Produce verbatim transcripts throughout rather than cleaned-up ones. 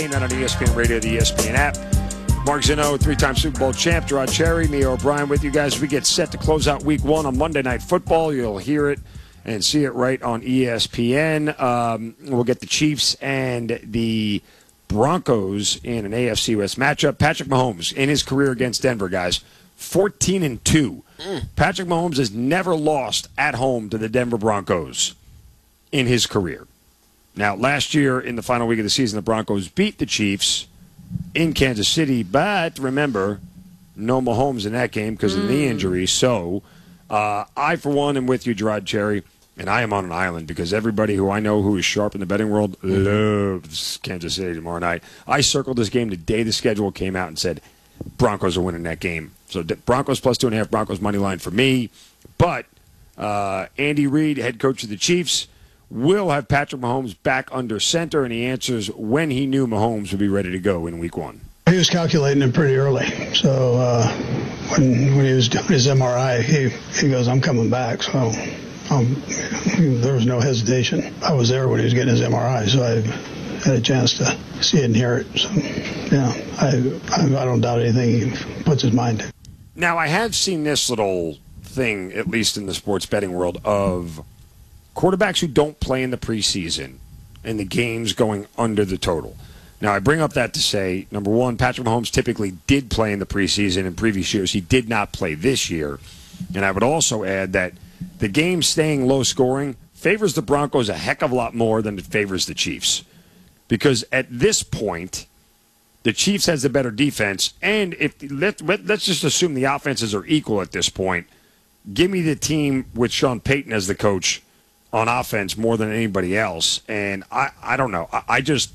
Not on E S P N Radio, the E S P N app. Mark Zinno, three-time Super Bowl champ, Gerard Cherry, Mia O'Brien with you guys. We get set to close out week one on Monday Night Football. You'll hear it and see it right on E S P N. Um, we'll get the Chiefs and the Broncos in an A F C West matchup. Patrick Mahomes, in his career against Denver, guys, fourteen and two. Mm. Patrick Mahomes has never lost at home to the Denver Broncos in his career. Now, last year, in the final week of the season, the Broncos beat the Chiefs in Kansas City. But remember, no Mahomes in that game because of the knee injury. So uh, I, for one, am with you, Gerard Cherry, and I am on an island because everybody who I know who is sharp in the betting world loves Kansas City tomorrow night. I circled this game the day the schedule came out and said Broncos are winning that game. So Broncos plus two and a half, Broncos money line for me. But uh, Andy Reid, head coach of the Chiefs, will have Patrick Mahomes back under center, and he answers when he knew Mahomes would be ready to go in week one. He was calculating it pretty early. So uh, when when he was doing his M R I, he, he goes, I'm coming back. So um, there was no hesitation. I was there when he was getting his M R I, so I had a chance to see it and hear it. So, yeah, I, I, I don't doubt anything he puts his mind to. Now, I have seen this little thing, at least in the sports betting world, of quarterbacks who don't play in the preseason and the games going under the total. Now, I bring up that to say, number one, Patrick Mahomes typically did play in the preseason in previous years. He did not play this year. And I would also add that the game staying low scoring favors the Broncos a heck of a lot more than it favors the Chiefs. Because at this point, the Chiefs has the better defense. And if let, let's just assume the offenses are equal at this point. Give me the team with Sean Payton as the coach on offense more than anybody else. And I, I don't know. I, I just,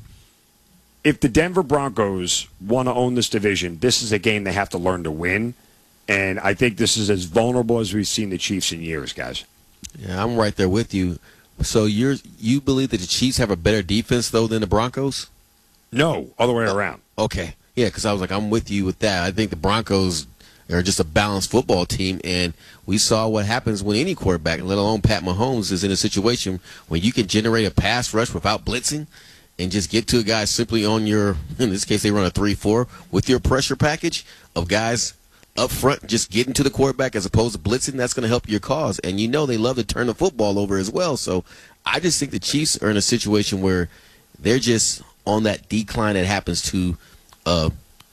if the Denver Broncos want to own this division, this is a game they have to learn to win. And I think this is as vulnerable as we've seen the Chiefs in years, guys. Yeah, I'm right there with you. So you're you believe that the Chiefs have a better defense, though, than the Broncos? No, other way around. Oh, okay. Yeah, because I was like, I'm with you with that. I think the Broncos are just a balanced football team, and we saw what happens when any quarterback, let alone Pat Mahomes, is in a situation when you can generate a pass rush without blitzing and just get to a guy simply on your, in this case they run a three four, with your pressure package of guys up front just getting to the quarterback as opposed to blitzing. That's going to help your cause. And you know they love to turn the football over as well. So I just think the Chiefs are in a situation where they're just on that decline that happens to uh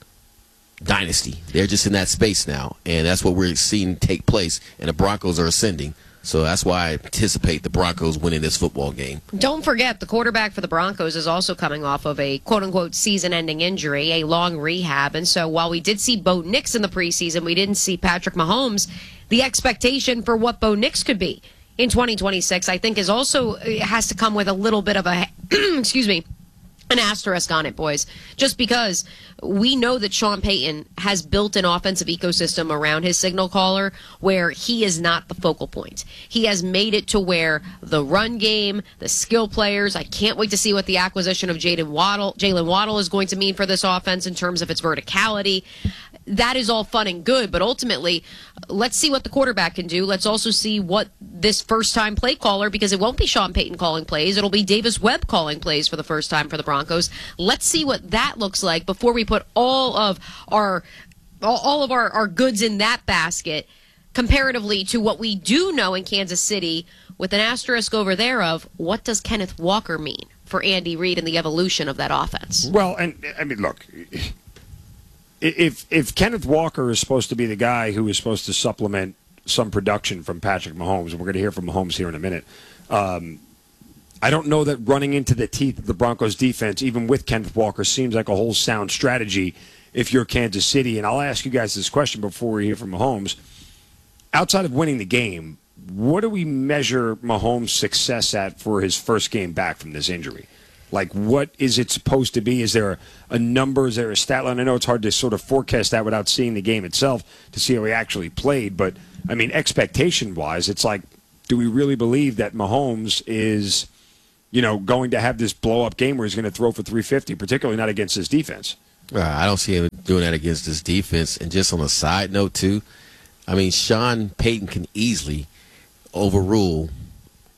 dynasty. They're just in that space now, and that's what we're seeing take place, and the Broncos are ascending. So that's why I anticipate the Broncos winning this football game. Don't forget, the quarterback for the Broncos is also coming off of a quote-unquote season-ending injury, a long rehab. And so while we did see Bo Nix in the preseason, we didn't see Patrick Mahomes. The expectation for what Bo Nix could be in twenty twenty-six, I think, is also has to come with a little bit of a, excuse me, an asterisk on it, boys, just because we know that Sean Payton has built an offensive ecosystem around his signal caller where he is not the focal point. He has made it to where the run game, the skill players, I can't wait to see what the acquisition of Jaylen Waddle, Jaylen Waddle is going to mean for this offense in terms of its verticality. That is all fun and good, but ultimately, let's see what the quarterback can do. Let's also see what this first-time play caller, because it won't be Sean Payton calling plays. It'll be Davis Webb calling plays for the first time for the Broncos. Let's see what that looks like before we put all of our all of our, our goods in that basket comparatively to what we do know in Kansas City, with an asterisk over there of what does Kenneth Walker mean for Andy Reid and the evolution of that offense. Well, and I mean, look, if if Kenneth Walker is supposed to be the guy who is supposed to supplement some production from Patrick Mahomes, and we're going to hear from Mahomes here in a minute, um, I don't know that running into the teeth of the Broncos defense, even with Kenneth Walker, seems like a whole sound strategy if you're Kansas City. And I'll ask you guys this question before we hear from Mahomes. Outside of winning the game, what do we measure Mahomes' success at for his first game back from this injury? Like, what is it supposed to be? Is there a, a number? Is there a stat line? I know it's hard to sort of forecast that without seeing the game itself to see how he actually played. But, I mean, expectation-wise, it's like, do we really believe that Mahomes is, you know, going to have this blow-up game where he's going to throw for three fifty, particularly not against his defense? Uh, I don't see him doing that against his defense. And just on a side note, too, I mean, Sean Payton can easily overrule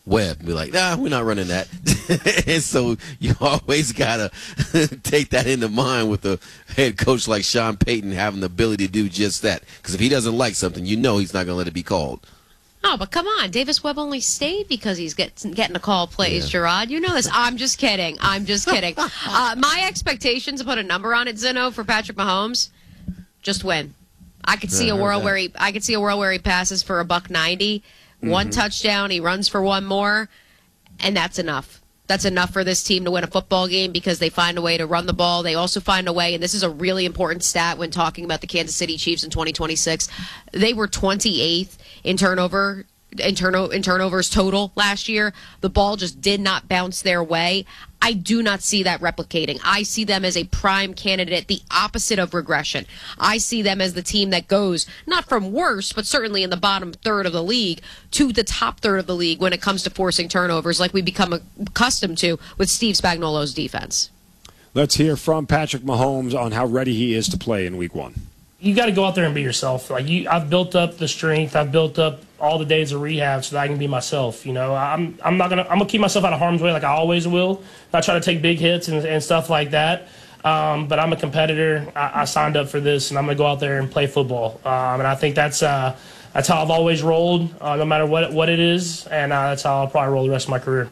Webb and be like, nah, we're not running that. And so you always got to take that into mind with a head coach like Sean Payton having the ability to do just that. Because if he doesn't like something, you know he's not going to let it be called. Oh, but come on. Davis Webb only stayed because he's get, getting a call plays, yeah. Gerard. You know this. I'm just kidding. I'm just kidding. uh, my expectations, to put a number on it, Zeno, for Patrick Mahomes, just win. I could see yeah, a world where he I could see a world where he passes for a buck ninety, mm-hmm. one touchdown, he runs for one more, and that's enough. That's enough for this team to win a football game because they find a way to run the ball. They also find a way, and this is a really important stat when talking about the Kansas City Chiefs in twenty twenty-six. They were twenty-eighth in turnover in, turno- in turnovers total last year. The ball just did not bounce their way. I do not see that replicating. I see them as a prime candidate, the opposite of regression. I see them as the team that goes not from worst, but certainly in the bottom third of the league to the top third of the league when it comes to forcing turnovers like we become accustomed to with Steve Spagnuolo's defense. Let's hear from Patrick Mahomes on how ready he is to play in week one. You got to go out there and be yourself. Like you, I've built up the strength. I've built up all the days of rehab so that I can be myself. You know, I'm I'm not gonna I'm gonna keep myself out of harm's way like I always will. I try to take big hits and, and stuff like that. Um, but I'm a competitor. I, I signed up for this, and I'm gonna go out there and play football. Um, and I think that's uh, that's how I've always rolled, uh, no matter what what it is, and uh, that's how I'll probably roll the rest of my career.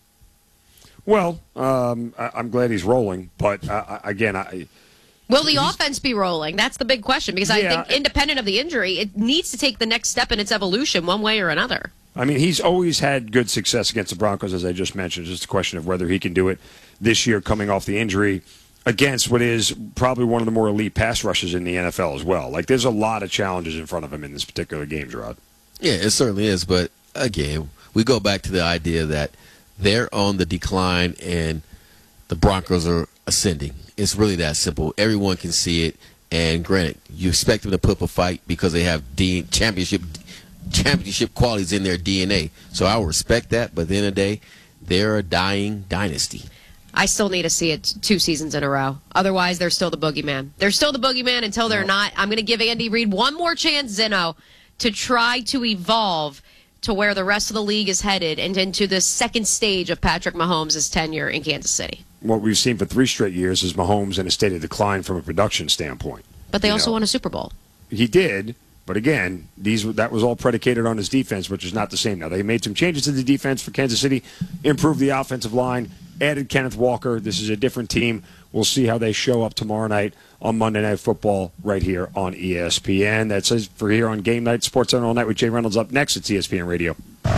Well, um, I, I'm glad he's rolling, but uh, again, I. Will the offense be rolling? That's the big question because I yeah, think independent of the injury, it needs to take the next step in its evolution one way or another. I mean, he's always had good success against the Broncos, as I just mentioned. It's just a question of whether he can do it this year coming off the injury against what is probably one of the more elite pass rushes in the N F L as well. Like, there's a lot of challenges in front of him in this particular game, Gerard. Yeah, it certainly is. But, again, we go back to the idea that they're on the decline and the Broncos are ascending. It's really that simple. Everyone can see it. And granted, you expect them to put up a fight because they have D- championship championship qualities in their D N A. So I will respect that. But at the end of the day, they're a dying dynasty. I still need to see it two seasons in a row. Otherwise, they're still the boogeyman. They're still the boogeyman until they're no. not. I'm going to give Andy Reid one more chance, Zeno, to try to evolve to where the rest of the league is headed and into the second stage of Patrick Mahomes' tenure in Kansas City. What we've seen for three straight years is Mahomes in a state of decline from a production standpoint. But they you also know, won a Super Bowl. He did, but again, these that was all predicated on his defense, which is not the same now. They made some changes to the defense for Kansas City, improved the offensive line, added Kenneth Walker. This is a different team. We'll see how they show up tomorrow night on Monday Night Football right here on E S P N. That's it for here on Game Night. Sports Center all night with Jay Reynolds up next. It's E S P N Radio.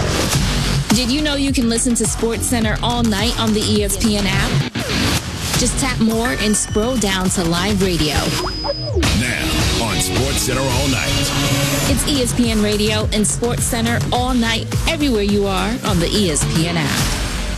Did you know you can listen to Sports Center all night on the E S P N app? Just tap more and scroll down to live radio. Now on Sports Center all night. It's E S P N Radio and Sports Center all night, everywhere you are on the E S P N app.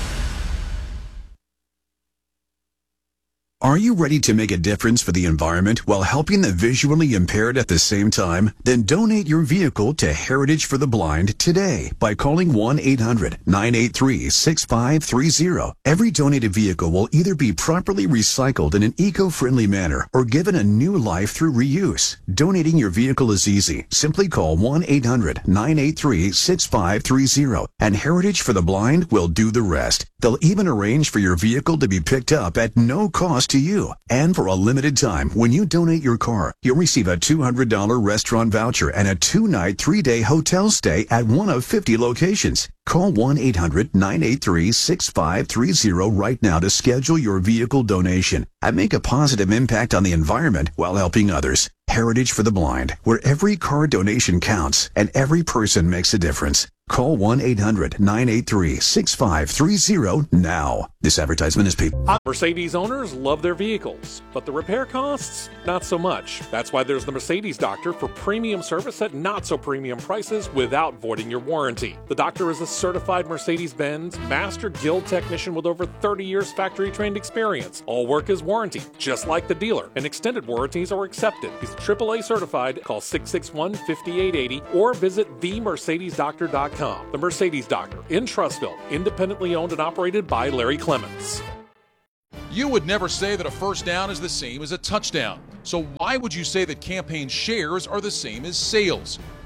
Are you ready to make a difference for the environment while helping the visually impaired at the same time? Then donate your vehicle to Heritage for the Blind today by calling one eight hundred nine eight three six five three zero. Every donated vehicle will either be properly recycled in an eco-friendly manner or given a new life through reuse. Donating your vehicle is easy. Simply call one eight hundred nine eight three six five three zero and Heritage for the Blind will do the rest. They'll even arrange for your vehicle to be picked up at no cost to you. And for a limited time, when you donate your car, you'll receive a two hundred dollars restaurant voucher and a two-night, three-day hotel stay at one of fifty locations. Call one eight hundred nine eight three six five three zero right now to schedule your vehicle donation and make a positive impact on the environment while helping others. Heritage for the Blind, where every car donation counts and every person makes a difference. Call one eight hundred nine eight three six five three zero now. This advertisement is paid. Mercedes owners love their vehicles, but the repair costs, not so much. That's why there's the Mercedes Doctor for premium service at not-so-premium prices without voiding your warranty. The Doctor is a certified Mercedes-Benz Master Guild technician with over thirty years factory-trained experience. All work is warranty, just like the dealer, and extended warranties are accepted. He's triple A certified. Call six six one, five eight eight zero or visit the mercedes doctor dot com. The Mercedes Doctor in Trussville, independently owned and operated by Larry Clements. You would never say that a first down is the same as a touchdown. So why would you say that campaign shares are the same as sales?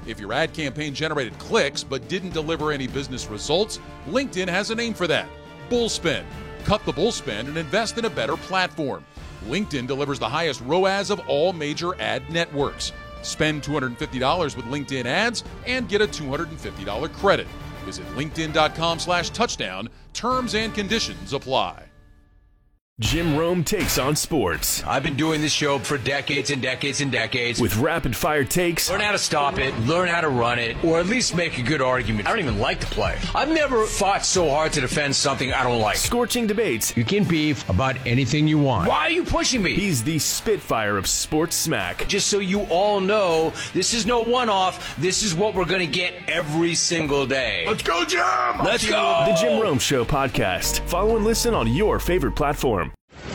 If your ad campaign generated clicks but didn't deliver any business results, LinkedIn has a name for that: Bullspend. Cut the bullspend and invest in a better platform. LinkedIn delivers the highest R O A S of all major ad networks. Spend two hundred fifty dollars with LinkedIn ads and get a two hundred fifty dollars credit. Visit linkedin.com slash touchdown. Terms and conditions apply. Jim Rome takes on sports. I've been doing this show for decades and decades and decades. With rapid-fire takes. Learn how to stop it, learn how to run it, or at least make a good argument. I don't even like the play. I've never fought so hard to defend something I don't like. Scorching debates. You can beef about anything you want. Why are you pushing me? He's the Spitfire of sports smack. Just so you all know, this is no one-off. This is what we're going to get every single day. Let's go, Jim! Let's go! The Jim Rome Show podcast. Follow and listen on your favorite platform.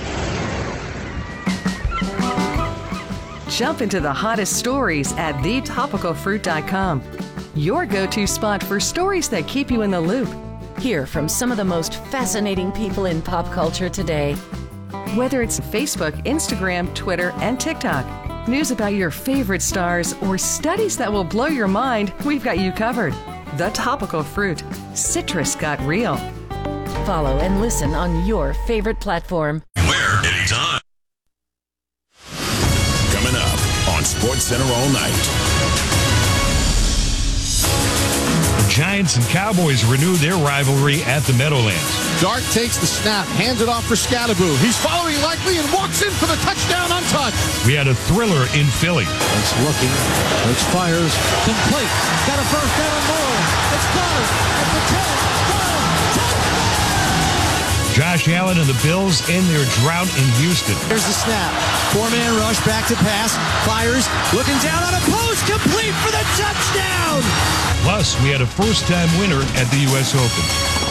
Jump into the hottest stories at the topical fruit dot com. Your go-to spot for stories that keep you in the loop. Hear from some of the most fascinating people in pop culture today. Whether it's Facebook, Instagram, Twitter, and TikTok, news about your favorite stars, or studies that will blow your mind, we've got you covered. The Topical Fruit. Citrus got real. Follow and listen on your favorite platform. Where? Anytime. Coming up on SportsCenter all night. The Giants and Cowboys renew their rivalry at the Meadowlands. Dart takes the snap, hands it off for Scattaboo. He's following Likely and walks in for the touchdown untouched. We had a thriller in Philly. It's looking. It's fires. Complete. Got a first down and more. It's Goddard at the ten. Josh Allen and the Bills in their drought in Houston. Here's the snap. Four-man rush, back to pass. Fires. Looking down on a post. Complete for the touchdown. Plus, we had a first-time winner at the U S Open.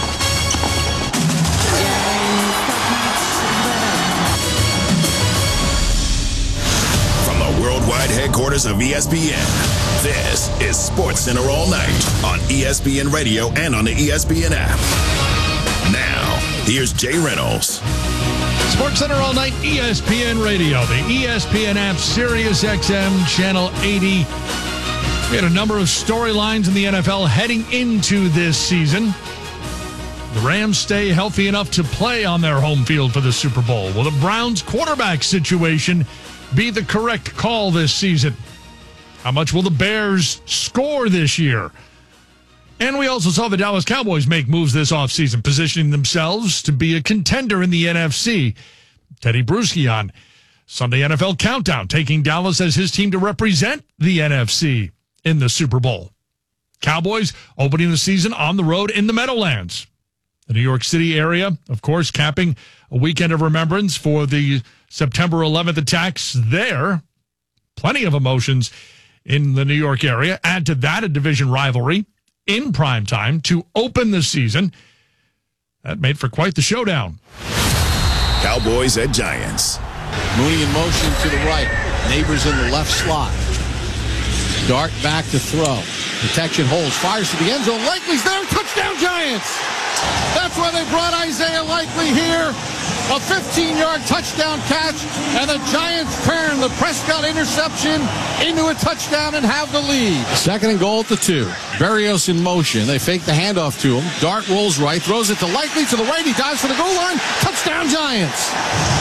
From the worldwide headquarters of E S P N, this is SportsCenter all night on E S P N Radio and on the E S P N app. Now, here's Jay Reynolds. SportsCenter all night, E S P N Radio, the E S P N app, Sirius X M, Channel eighty. We had a number of storylines in the N F L heading into this season. The Rams stay healthy enough to play on their home field for the Super Bowl. Will the Browns' quarterback situation be the correct call this season? How much will the Bears score this year? And we also saw the Dallas Cowboys make moves this offseason, positioning themselves to be a contender in the N F C. Teddy Bruschi on Sunday N F L Countdown, taking Dallas as his team to represent the N F C in the Super Bowl. Cowboys opening the season on the road in the Meadowlands. The New York City area, of course, capping a weekend of remembrance for the September eleventh attacks there. Plenty of emotions in the New York area. Add to that a division rivalry in prime time to open the season. That made for quite the showdown. Cowboys at Giants. Mooney in motion to the right. Neighbors in the left slot. Dart back to throw. Protection holds. Fires to the end zone. Likely's there. Touchdown Giants. That's why they brought Isaiah Likely here. A fifteen-yard touchdown catch, and the Giants turn the Prescott interception into a touchdown and have the lead. Second and goal at the two. Berrios in motion. They fake the handoff to him. Dart rolls right, throws it to Likely to the right. He dives for the goal line. Touchdown Giants.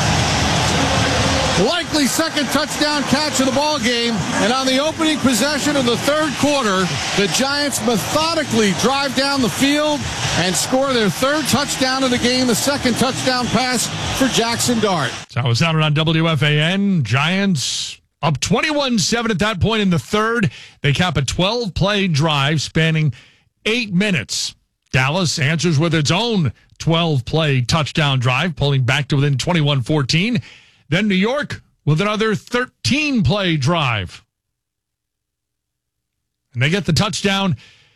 Likely second touchdown catch of the ball game, and on the opening possession of the third quarter, the Giants methodically drive down the field and score their third touchdown of the game, the second touchdown pass for Jackson Dart. So it sounded on W F A N. Giants up twenty-one seven at that point in the third. They cap a twelve-play drive spanning eight minutes. Dallas answers with its own twelve-play touchdown drive, pulling back to within twenty-one fourteen. Then New York with another thirteen-play drive. And they get the touchdown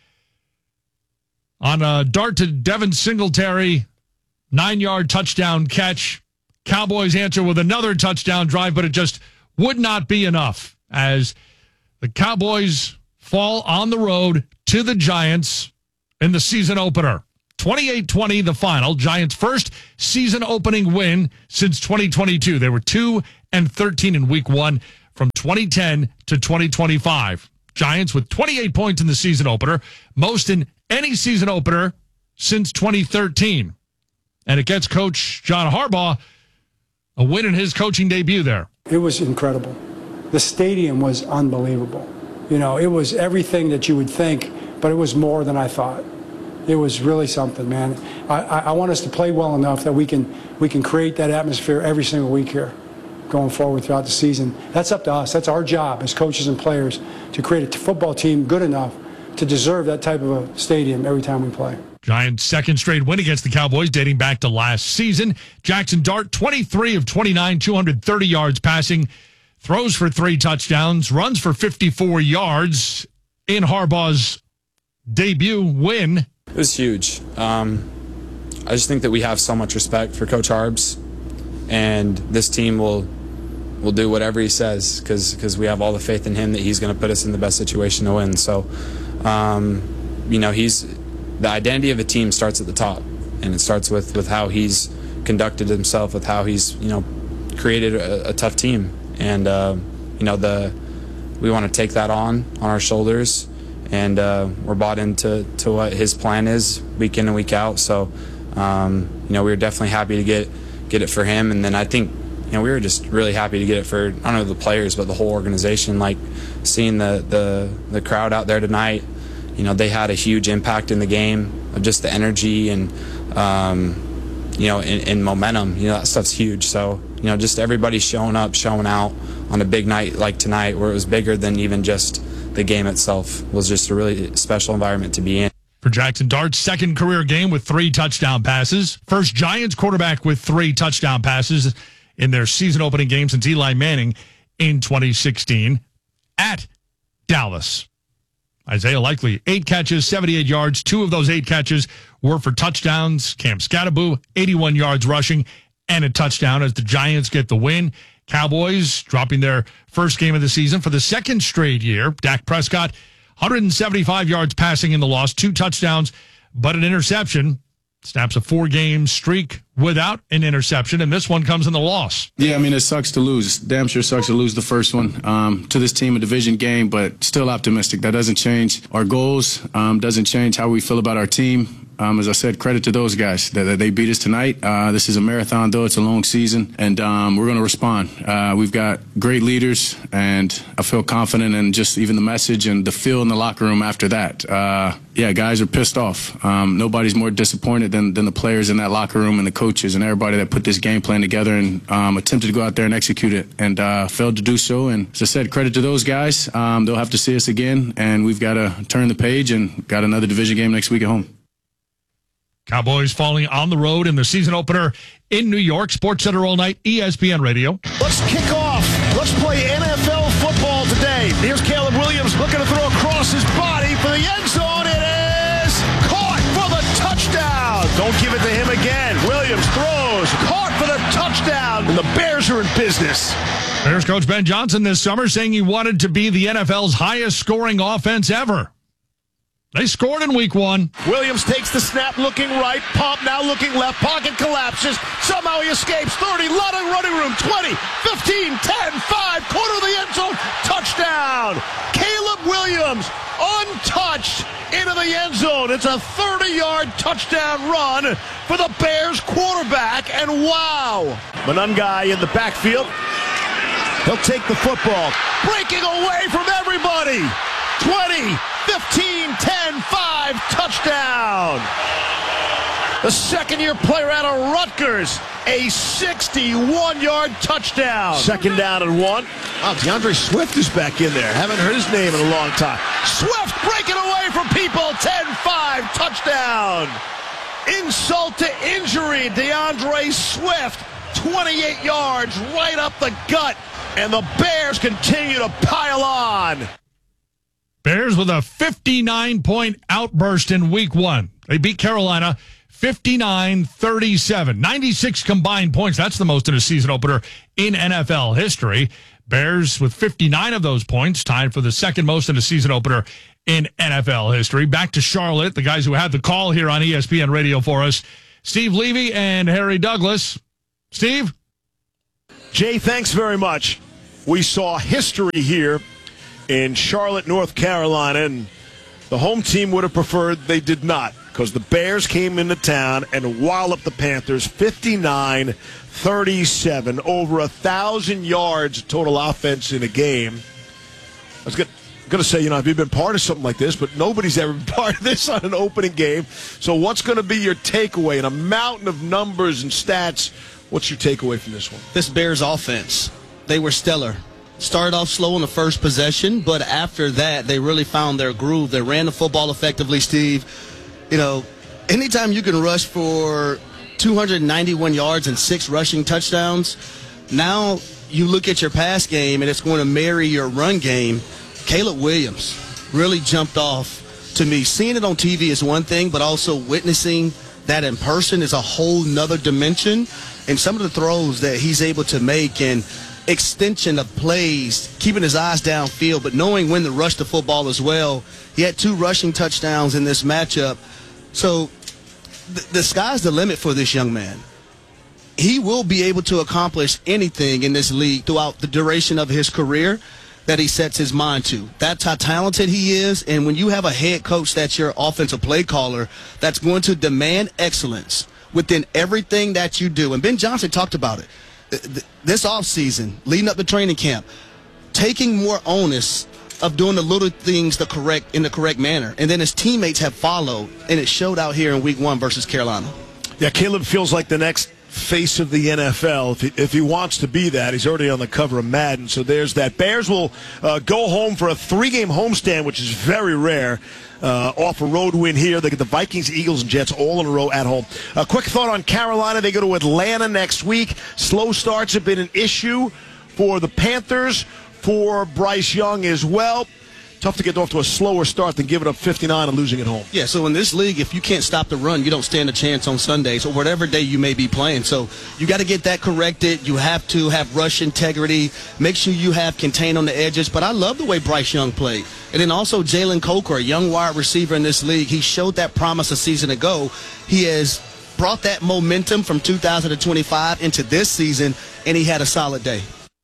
on a dart to Devin Singletary, nine-yard touchdown catch. Cowboys answer with another touchdown drive, but it just would not be enough as the Cowboys fall on the road to the Giants in the season opener. twenty-eight twenty the final. Giants' first season opening win since twenty twenty-two. They were two and thirteen in week one from twenty ten to twenty twenty-five. Giants with twenty-eight points in the season opener, most in any season opener since twenty thirteen. And it gets Coach John Harbaugh a win in his coaching debut there. It was incredible. The stadium was unbelievable. You know, it was everything that you would think, but it was more than I thought. It was really something, man. I, I, I want us to play well enough that we can we can create that atmosphere every single week here going forward throughout the season. That's up to us. That's our job as coaches and players to create a football team good enough to deserve that type of a stadium every time we play. Giants' second straight win against the Cowboys dating back to last season. Jackson Dart, twenty-three of twenty-nine, two hundred thirty yards passing, throws for three touchdowns, runs for fifty-four yards in Harbaugh's debut win. It was huge. Um, I just think that we have so much respect for Coach Harbs, and this team will will do whatever he says because because we have all the faith in him that he's going to put us in the best situation to win. So, um, you know, he's the identity of a team starts at the top, and it starts with, with how he's conducted himself, with how he's, you know, created a, a tough team. And, uh, you know, the we want to take that on, on our shoulders, and uh, we're bought into to what his plan is week in and week out. So, um, you know, we were definitely happy to get, get it for him. And then I think, you know, we were just really happy to get it for, I don't know, the players, but the whole organization. Like, seeing the, the, the crowd out there tonight, you know, they had a huge impact in the game of just the energy and, um, you know, and, and momentum. You know, that stuff's huge. So, you know, just everybody showing up, showing out on a big night like tonight, where it was bigger than even just the game itself, was just a really special environment to be in. For Jackson Dart's second career game with three touchdown passes. First Giants quarterback with three touchdown passes in their season opening game since Eli Manning in twenty sixteen at Dallas. Isaiah Likely, eight catches, seventy-eight yards. Two of those eight catches were for touchdowns. Cam Scatteraboo, eighty-one yards rushing and a touchdown as the Giants get the win. Cowboys dropping their first game of the season for the second straight year. Dak Prescott, one hundred seventy-five yards passing in the loss, two touchdowns, but an interception. Snaps a four-game streak without an interception, and this one comes in the loss. Yeah, I mean, it sucks to lose. Damn sure sucks to lose the first one um, to this team, a division game, but still optimistic. That doesn't change our goals, um, doesn't change how we feel about our team. Um, as I said, credit to those guys that, that they beat us tonight. Uh, this is a marathon, though. It's a long season, and um, we're going to respond. Uh, we've got great leaders, and I feel confident in just even the message and the feel in the locker room after that. Uh, yeah, guys are pissed off. Um, nobody's more disappointed than, than the players in that locker room and the coaches and everybody that put this game plan together and um, attempted to go out there and execute it and uh, failed to do so. And as I said, credit to those guys. Um, they'll have to see us again, and we've got to turn the page and got another division game next week at home. Cowboys falling on the road in the season opener in New York. Sports Center all night, E S P N Radio. Let's kick off. Let's play N F L football today. Here's Caleb Williams looking to throw across his body for the end zone. It is caught for the touchdown. Don't give it to him again. Williams throws, caught for the touchdown. And the Bears are in business. Bears coach Ben Johnson this summer saying he wanted to be the N F L's highest scoring offense ever. They scored in week one. Williams takes the snap, looking right. Pump now looking left. Pocket collapses. Somehow he escapes. thirty, lot of running room. twenty, fifteen, ten, five. Corner of the end zone. Touchdown. Caleb Williams, untouched, into the end zone. It's a thirty-yard touchdown run for the Bears quarterback. And wow. Monangai in the backfield. He'll take the football. Breaking away from everybody. twenty, fifteen, ten, five, touchdown. The second-year player out of Rutgers, a sixty-one-yard touchdown. Second down and one. Oh, DeAndre Swift is back in there. Haven't heard his name in a long time. Swift breaking away from people. ten five, touchdown. Insult to injury. DeAndre Swift, twenty-eight yards right up the gut. And the Bears continue to pile on. Bears with a fifty-nine point outburst in week one. They beat Carolina fifty-nine thirty-seven. ninety-six combined points. That's the most in a season opener in N F L history. Bears with fifty-nine of those points, tied for the second most in a season opener in N F L history. Back to Charlotte, the guys who had the call here on E S P N Radio for us, Steve Levy and Harry Douglas. Steve? Jay, thanks very much. We saw history here in Charlotte, North Carolina, and the home team would have preferred they did not, because the Bears came into town and walloped the Panthers fifty-nine thirty-seven, over a thousand yards total offense in a game. I was going to say, you know, have you been part of something like this? But nobody's ever been part of this on an opening game. So what's going to be your takeaway? In a mountain of numbers and stats, what's your takeaway from this one? This Bears offense, they were stellar. Started off slow in the first possession, but after that, they really found their groove. They ran the football effectively, Steve. You know, anytime you can rush for two hundred ninety-one yards and six rushing touchdowns, now you look at your pass game and it's going to marry your run game. Caleb Williams really jumped off to me. Seeing it on T V is one thing, but also witnessing that in person is a whole nother dimension. And some of the throws that he's able to make and extension of plays, keeping his eyes downfield, but knowing when to rush the football as well. He had two rushing touchdowns in this matchup. So th- the sky's the limit for this young man. He will be able to accomplish anything in this league throughout the duration of his career that he sets his mind to. That's how talented he is. And when you have a head coach that's your offensive play caller that's going to demand excellence within everything that you do, and Ben Johnson talked about it this offseason, leading up to training camp, taking more onus of doing the little things the correct in the correct manner. And then his teammates have followed, and it showed out here in week one versus Carolina. Yeah, Caleb feels like the next face of the N F L. If he, if he wants to be that, he's already on the cover of Madden, so there's that. Bears will uh, go home for a three-game homestand, which is very rare. Uh, off a road win here. They get the Vikings, Eagles, and Jets all in a row at home. A quick thought on Carolina. They go to Atlanta next week. Slow starts have been an issue for the Panthers, for Bryce Young as well. Tough to get off to a slower start than giving up fifty-nine and losing at home. Yeah, so in this league, if you can't stop the run, you don't stand a chance on Sundays or whatever day you may be playing. So you got to get that corrected. You have to have rush integrity. Make sure you have contain on the edges. But I love the way Bryce Young played. And then also Jalen Coker, a young wide receiver in this league. He showed that promise a season ago. He has brought that momentum from two thousand twenty-five into this season, and he had a solid day.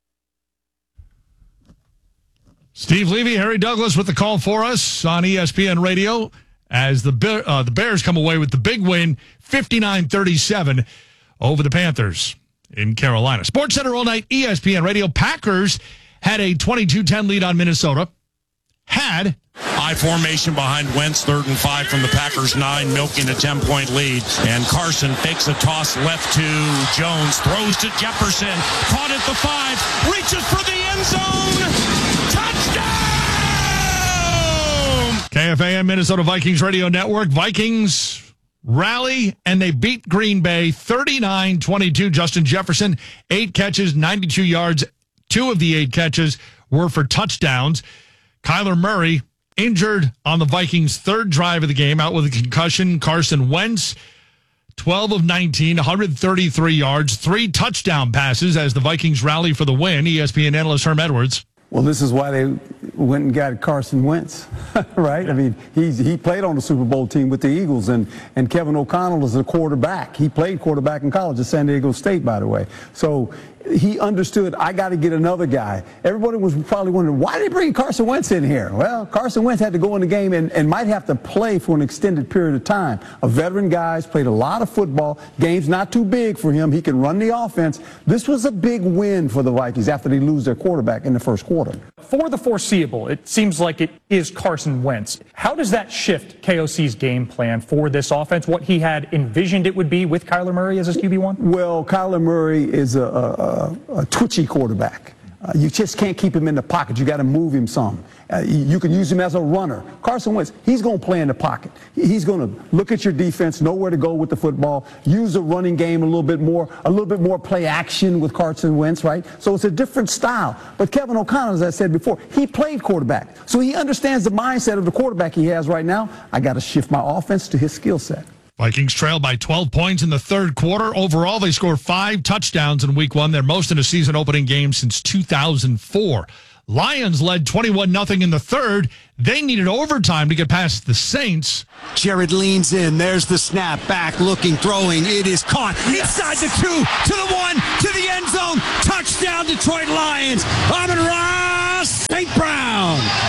Steve Levy, Harry Douglas with the call for us on E S P N Radio as the Bear, uh, the Bears come away with the big win, fifty-nine thirty-seven over the Panthers in Carolina. Sports Center all night, E S P N Radio. Packers had a twenty-two ten lead on Minnesota. Had I formation behind Wentz, third and five from the Packers nine, milking a ten-point lead. And Carson fakes a toss left to Jones, throws to Jefferson, caught at the five, reaches for the end zone. K F A M Minnesota Vikings Radio Network. Vikings rally, and they beat Green Bay thirty-nine twenty-two. Justin Jefferson, eight catches, ninety-two yards. Two of the eight catches were for touchdowns. Kyler Murray injured on the Vikings' third drive of the game, out with a concussion. Carson Wentz, twelve of nineteen, one hundred thirty-three yards, three touchdown passes as the Vikings rally for the win. E S P N analyst Herm Edwards. Well, this is why they went and got Carson Wentz, right? I mean, he's, he played on the Super Bowl team with the Eagles, and, and Kevin O'Connell is a quarterback. He played quarterback in college at San Diego State, by the way. So he understood, I got to get another guy. Everybody was probably wondering, why did they bring Carson Wentz in here? Well, Carson Wentz had to go in the game and, and might have to play for an extended period of time. A veteran guy's played a lot of football. Game's not too big for him. He can run the offense. This was a big win for the Vikings after they lose their quarterback in the first quarter. For the foreseeable, it seems like it is Carson Wentz. How does that shift K O C's game plan for this offense, what he had envisioned it would be with Kyler Murray as his Q B one? Well, Kyler Murray is a, a, a twitchy quarterback. Uh, you just can't keep him in the pocket. You got to move him some. Uh, you can use him as a runner. Carson Wentz, he's going to play in the pocket. He's going to look at your defense, know where to go with the football, use the running game a little bit more, a little bit more play action with Carson Wentz, right? So it's a different style. But Kevin O'Connell, as I said before, he played quarterback. So he understands the mindset of the quarterback he has right now. I got to shift my offense to his skill set. Vikings trail by twelve points in the third quarter. Overall, they scored five touchdowns in week one, their most in a season opening game since two thousand four. Lions led twenty-one nothing in the third. They needed overtime to get past the Saints. Jared leans in. There's the snap. Back looking, throwing. It is caught. Inside the two, to the one, to the end zone. Touchdown, Detroit Lions. Amon-Ra Saint Brown.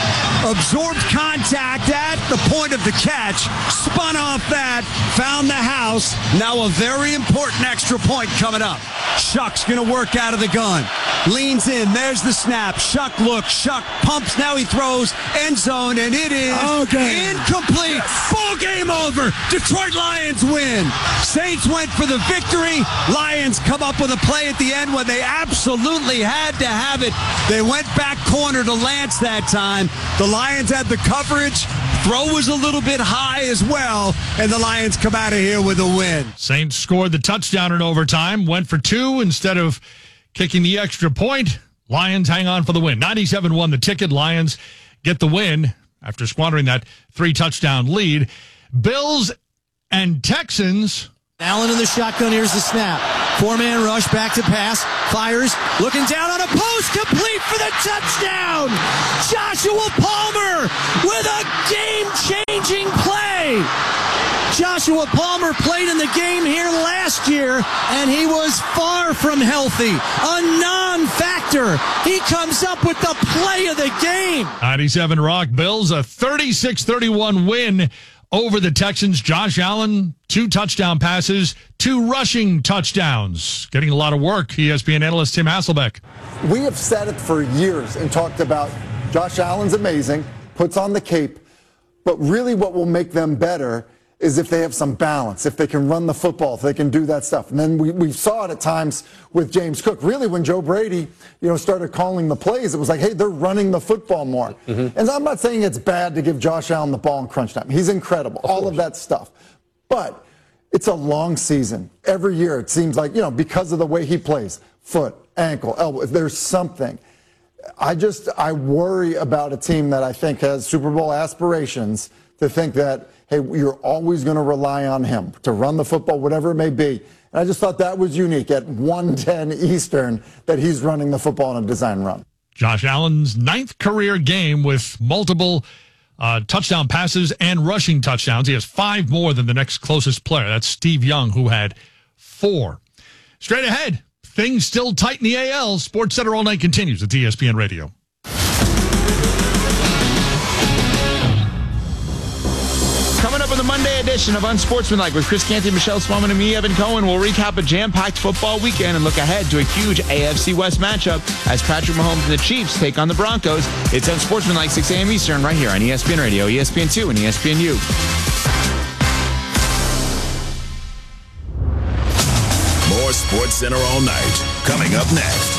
absorbed contact at the point of the catch, spun off that, found the house. Now a very important extra point coming up. Shuck's going to work out of the gun. Leans in. There's the snap. Shuck looks. Shuck pumps. Now he throws. End zone, and it is okay. Incomplete. Yes. Ball game over. Detroit Lions win. Saints went for the victory. Lions come up with a play at the end when they absolutely had to have it. They went back corner to Lance that time. The Lions had the coverage. Throw was a little bit high as well, and the Lions come out of here with a win. Saints scored the touchdown in overtime, went for two instead of kicking the extra point. Lions hang on for the win. ninety-seven won the ticket. Lions get the win after squandering that three-touchdown lead. Bills and Texans. Allen in the shotgun. Here's the snap. Four-man rush, back to pass. Fires, looking down on a post, complete for the touchdown. Joshua Palmer with a game-changing play. Joshua Palmer played in the game here last year, and he was far from healthy. A non-factor. He comes up with the play of the game. ninety-seven Rock Bills, a thirty-six thirty-one win over the Texans. Josh Allen, two touchdown passes, two rushing touchdowns. Getting a lot of work. E S P N analyst Tim Hasselbeck. We have said it for years and talked about Josh Allen's amazing, puts on the cape, but really what will make them better is if they have some balance, if they can run the football, if they can do that stuff. And then we, we saw it at times with James Cook. Really, when Joe Brady, you know, started calling the plays, it was like, hey, they're running the football more. Mm-hmm. And I'm not saying it's bad to give Josh Allen the ball in crunch time. He's incredible, of all course. Of that stuff. But it's a long season. Every year it seems like, you know, because of the way he plays, foot, ankle, elbow, there's something. I just, I worry about a team that I think has Super Bowl aspirations to think that, hey, you're always going to rely on him to run the football, whatever it may be. And I just thought that was unique at one ten Eastern that he's running the football in a design run. Josh Allen's ninth career game with multiple uh, touchdown passes and rushing touchdowns. He has five more than the next closest player. That's Steve Young, who had four. Straight ahead, things still tight in the A L. Sports Center All Night continues at E S P N Radio. Coming up with a Monday edition of Unsportsmanlike with Chris Canty, Michelle Swellman, and me, Evan Cohen. We'll recap a jam-packed football weekend and look ahead to a huge A F C West matchup as Patrick Mahomes and the Chiefs take on the Broncos. It's Unsportsmanlike, six a.m. Eastern, right here on E S P N Radio, E S P N two, and E S P N U. More Sports Center all night. Coming up next.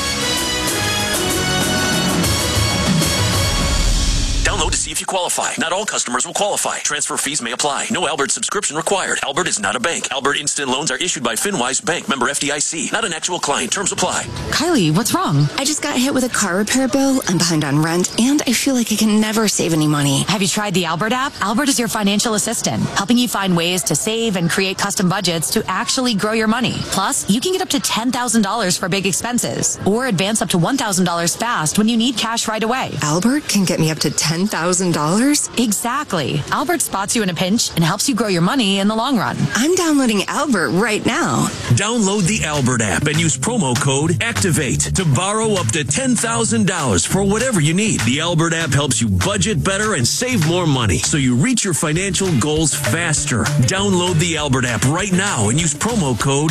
Download to see if you qualify. Not all customers will qualify. Transfer fees may apply. No Albert subscription required. Albert is not a bank. Albert Instant Loans are issued by FinWise Bank, member F D I C. Not an actual client. Terms apply. Kylie, what's wrong? I just got hit with a car repair bill. I'm behind on rent, and I feel like I can never save any money. Have you tried the Albert app? Albert is your financial assistant, helping you find ways to save and create custom budgets to actually grow your money. Plus, you can get up to ten thousand dollars for big expenses, or advance up to one thousand dollars fast when you need cash right away. Albert can get me up to ten thousand dollars? Exactly. Albert spots you in a pinch and helps you grow your money in the long run. I'm downloading Albert right now. Download the Albert app and use promo code ACTIVATE to borrow up to ten thousand dollars for whatever you need. The Albert app helps you budget better and save more money so you reach your financial goals faster. Download the Albert app right now and use promo code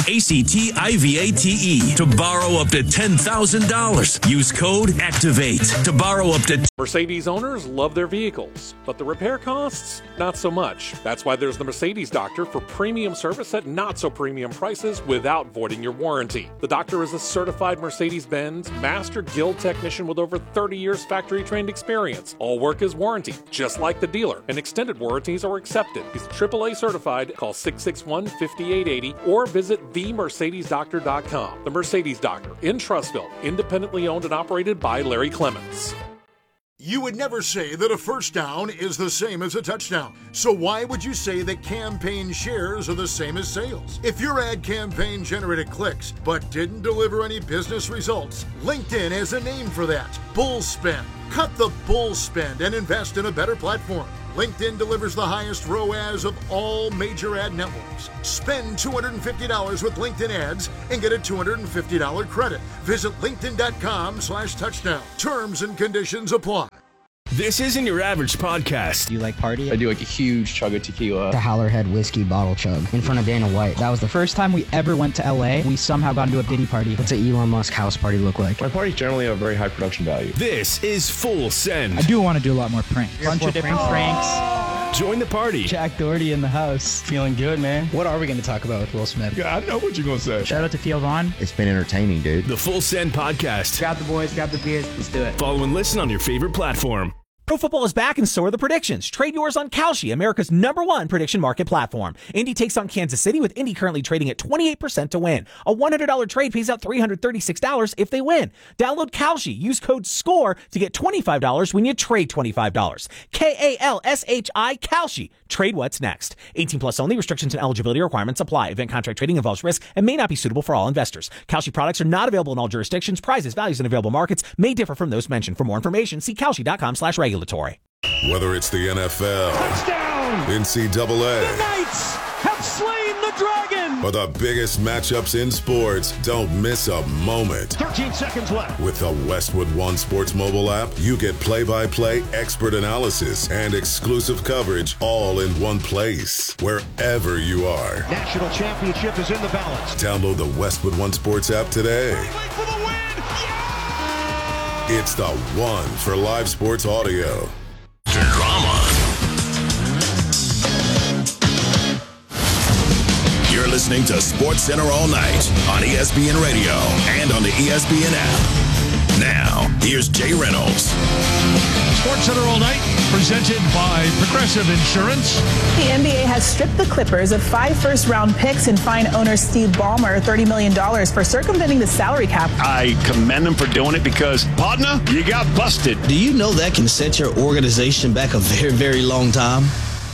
ACTIVATE to borrow up to ten thousand dollars. Use code ACTIVATE to borrow up to... Mercedes owners love their vehicles, but the repair costs, not so much. That's why there's the Mercedes Doctor for premium service at not-so-premium prices without voiding your warranty. The Doctor is a certified Mercedes-Benz Master Guild technician with over thirty years factory-trained experience. All work is warranty, just like the dealer, and extended warranties are accepted. He's triple A certified. Call six six one, five eight eight zero or visit the mercedes doctor dot com. The Mercedes Doctor in Trussville, independently owned and operated by Larry Clements. You would never say that a first down is the same as a touchdown. So why would you say that campaign shares are the same as sales? If your ad campaign generated clicks but didn't deliver any business results, LinkedIn has a name for that. Bull spend. Cut the bull spend and invest in a better platform. LinkedIn delivers the highest R O A S of all major ad networks. Spend two hundred fifty dollars with LinkedIn ads and get a two hundred fifty dollars credit. Visit linkedin dot com slash touchdown. Terms and conditions apply. This isn't your average podcast. Do you like party? I do like a huge chug of tequila. The Howlerhead whiskey bottle chug in front of Dana White. That was the first time we ever went to L A. We somehow got into a Diddy party. What's an Elon Musk house party look like? My parties generally have very high production value. This is Full Send. I do want to do a lot more pranks. A bunch of different pranks. Join the party. Jack Doherty in the house. Feeling good, man. What are we going to talk about with Will Smith? Yeah, I know what you're going to say. Shout out to Theo Vaughn. It's been entertaining, dude. The Full Send podcast. Grab the boys, grab the beers. Let's do it. Follow and listen on your favorite platform. Pro football is back and so are the predictions. Trade yours on Kalshi, America's number one prediction market platform. Indy takes on Kansas City with Indy currently trading at twenty-eight percent to win. A one hundred dollars trade pays out three hundred thirty-six dollars if they win. Download Kalshi. Use code SCORE to get twenty-five dollars when you trade twenty-five dollars. K A L S H I Kalshi. Trade what's next. eighteen plus only. Restrictions and eligibility requirements apply. Event contract trading involves risk and may not be suitable for all investors. Kalshi products are not available in all jurisdictions. Prices, values, and available markets may differ from those mentioned. For more information, see Kalshi.com slash regulatory. Whether it's the N F L, touchdown, N C double A, the Knights have slain the dragon, or the biggest matchups in sports, don't miss a moment. thirteen seconds left. With the Westwood One Sports mobile app, you get play-by-play expert analysis and exclusive coverage all in one place, wherever you are. National championship is in the balance. Download the Westwood One Sports app today. For the win. Yeah! It's the one for live sports audio. Drama. You're listening to Sports Center all night on E S P N Radio and on the E S P N app. Now, here's Jay Reynolds. Sports Center all night, presented by Progressive Insurance. The N B A has stripped the Clippers of five first-round picks and fined owner Steve Ballmer thirty million dollars for circumventing the salary cap. I commend them for doing it because, partner, you got busted. Do you know that can set your organization back a very, very long time?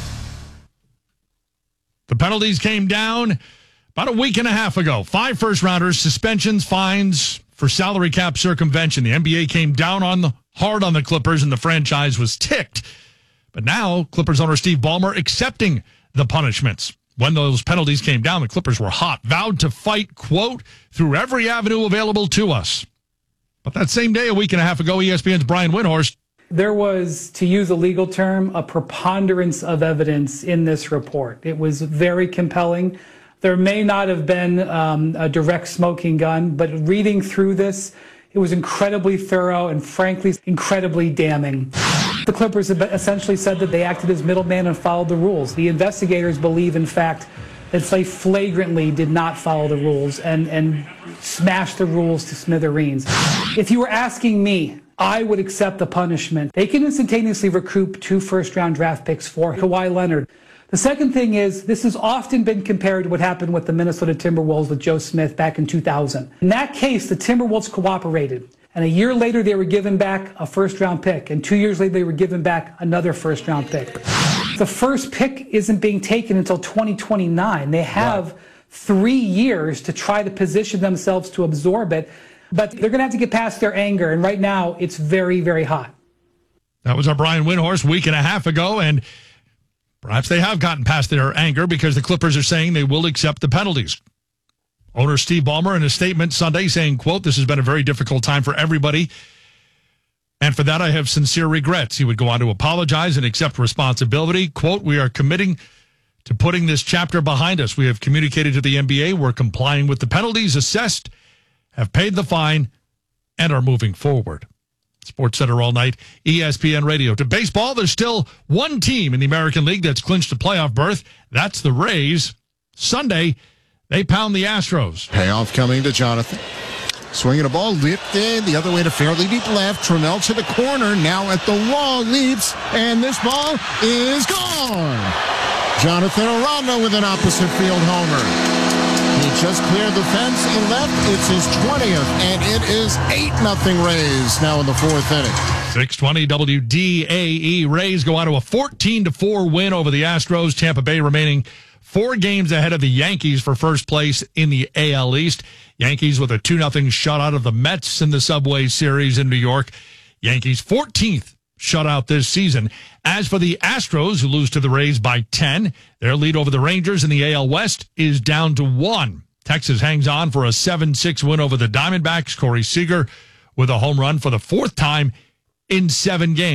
The penalties came down about a week and a half ago. Five first-rounders, suspensions, fines for salary cap circumvention. The N B A came down on the hard on the Clippers, and the franchise was ticked. But now, Clippers owner Steve Ballmer accepting the punishments. When those penalties came down, the Clippers were hot, vowed to fight, quote, through every avenue available to us. But that same day, a week and a half ago, E S P N's Brian Windhorst. There was, to use a legal term, a preponderance of evidence in this report. It was very compelling. There may not have been um, a direct smoking gun, but reading through this, it was incredibly thorough and, frankly, incredibly damning. The Clippers have essentially said that they acted as middleman and followed the rules. The investigators believe, in fact, that they flagrantly did not follow the rules and, and smashed the rules to smithereens. If you were asking me, I would accept the punishment. They can instantaneously recoup two first-round draft picks for Kawhi Leonard. The second thing is, this has often been compared to what happened with the Minnesota Timberwolves with Joe Smith back in two thousand. In that case, the Timberwolves cooperated, and a year later they were given back a first-round pick, and two years later they were given back another first-round pick. The first pick isn't being taken until twenty twenty-nine. They have right. three years to try to position themselves to absorb it, but they're going to have to get past their anger, and right now it's very, very hot. That was our Brian Windhorst a week and a half ago, and perhaps they have gotten past their anger because the Clippers are saying they will accept the penalties. Owner Steve Ballmer in a statement Sunday saying, quote, "This has been a very difficult time for everybody, and for that I have sincere regrets." He would go on to apologize and accept responsibility. Quote, "We are committing to putting this chapter behind us. We have communicated to the N B A. We're complying with the penalties assessed, have paid the fine, and are moving forward." Sports Center all night, E S P N Radio. To baseball, there's still one team in the American League that's clinched a playoff berth. That's the Rays. Sunday, they pound the Astros. Payoff coming to Jonathan. Swinging a ball, lifted the other way to fairly deep left. Trammell to the corner, now at the wall, leaps, and this ball is gone. Jonathan Aranda with an opposite field homer. He just cleared the fence and left. It's his twentieth, and it is eight nothing Rays now in the fourth inning. six twenty W D A E. Rays go on to a fourteen to four win over the Astros. Tampa Bay remaining four games ahead of the Yankees for first place in the A L East. Yankees with a two nothing shutout of the Mets in the Subway Series in New York. Yankees fourteenth shutout this season. As for the Astros, who lose to the Rays by ten, their lead over the Rangers in the A L West is down to one. Texas hangs on for a seven six win over the Diamondbacks. Corey Seager with a home run for the fourth time in seven games.